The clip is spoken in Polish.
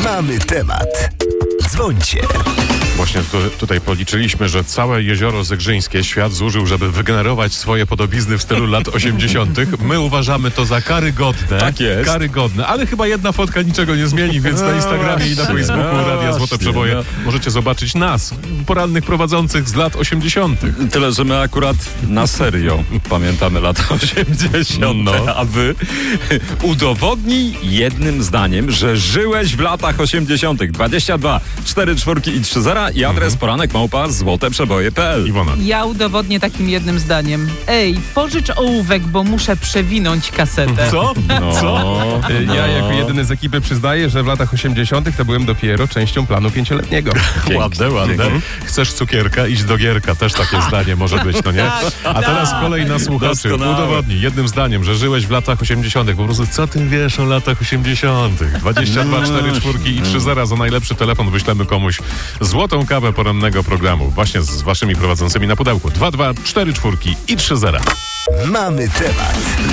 Mamy temat. Dzwońcie. Właśnie tutaj policzyliśmy, że całe jezioro Zegrzyńskie świat zużył, żeby wygenerować swoje podobizny w stylu lat 80. My uważamy to za karygodne. Tak jest. Karygodne, ale chyba jedna fotka niczego nie zmieni, więc na Instagramie i na Facebooku Radia Złote Przeboje możecie zobaczyć nas, porannych prowadzących z lat 80. Tyle, że my akurat na serio pamiętamy lata 80. A wy udowodnij jednym zdaniem, że żyłeś w latach 80. 22 4 4 i 3 0 i adres poranek@złoteprzeboje.pl. Iwona. Ja udowodnię takim jednym zdaniem. Ej, pożycz ołówek, bo muszę przewinąć kasetę. Co? No. Co? Ja jako jedyny z ekipy przyznaję, że w latach 80. to byłem dopiero częścią planu 5-letniego. Ładne, ładne. Chcesz cukierka? Idź do Gierka. Też takie zdanie może być, no nie? A teraz kolej na słuchaczy. Doskonałe. Udowodnij jednym zdaniem, że żyłeś w latach 80. Po prostu co ty wiesz o latach 80. 22 4 4 i 3 0 za najlepszy telefon wyślemy komuś złotą kawę porannego programu. Właśnie z waszymi prowadzącymi na pudełku. 2 2 4 4 i 3 0. Mamy temat.